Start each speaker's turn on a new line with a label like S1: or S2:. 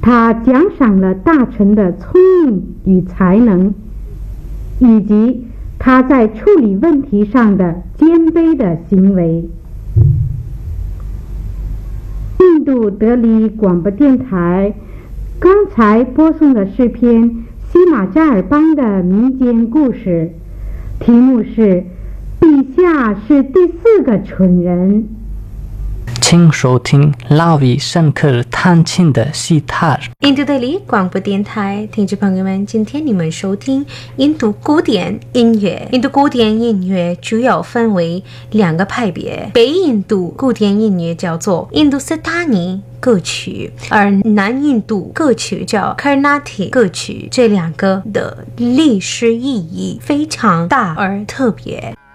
S1: 他奖赏了大臣的聪明与才能，以及他在处理问题上的谦卑的行为。印度德里广播电台刚才播送的是篇西马加尔邦的民间故事，题目是陛下是第4个蠢人。
S2: 请收听拉维申克尔弹琴的西塔尔。
S3: 印度德里广播电台听众朋友们，今天你们收听印度古典音乐。印度古典音乐主要分为2个派别，北印度古典音乐叫做印度斯坦尼歌曲，而南印度歌曲叫 Carnatic 歌曲。这2个的历史意义非常大而特别。